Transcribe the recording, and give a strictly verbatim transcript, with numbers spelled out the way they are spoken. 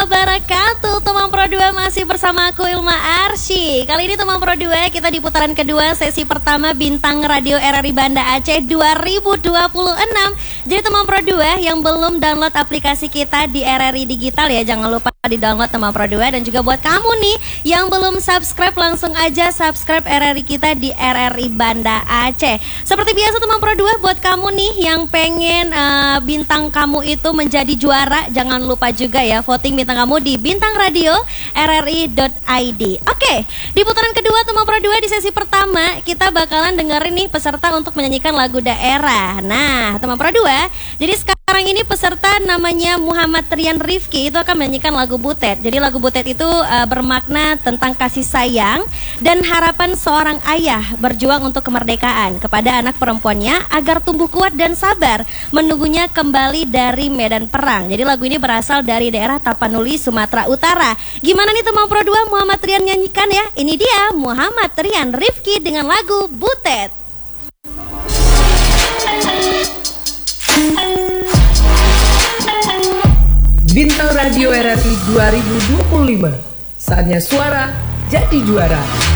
wabarakatuh. Teman Pro dua masih bersama aku Ilma Arsy. Kali ini Teman Pro dua kita di putaran kedua sesi pertama Bintang Radio R R I Banda Aceh dua ribu dua puluh enam. Jadi Teman Pro dua yang belum download aplikasi kita di R R I Digital ya, jangan lupa di-download Teman Pro dua. Dan juga buat kamu nih yang belum subscribe, langsung aja subscribe R R I kita di R R I Banda Aceh. Seperti biasa Teman Pro dua, buat kamu nih yang pengen uh, bintang kamu itu menjadi juara, jangan lupa juga ya voting bintang kamu di bintang radio r r i dot i d. Oke, di putaran kedua Teman Pro dua di sesi pertama kita bakalan dengerin nih peserta untuk menyanyikan lagu daerah. Nah, Teman Pro dua, jadi sekarang ini peserta namanya Muhammad Rian Rifki itu akan menyanyikan lagu Butet. Jadi lagu Butet itu uh, bermakna tentang kasih sayang dan harapan seorang ayah berjuang untuk kemerdekaan kepada anak perempuannya agar tumbuh kuat dan sabar menunggunya kembali dari medan perang. Jadi lagu ini berasal dari daerah Tapanuli, Sumatera Utara. Gimana nih Teman Pro dua, Muhammad Rian nyanyikan ya? Ini dia Muhammad Rian Rifki dengan lagu Butet. Bintang Radio R R I dua ribu dua puluh lima. Saatnya suara jadi juara.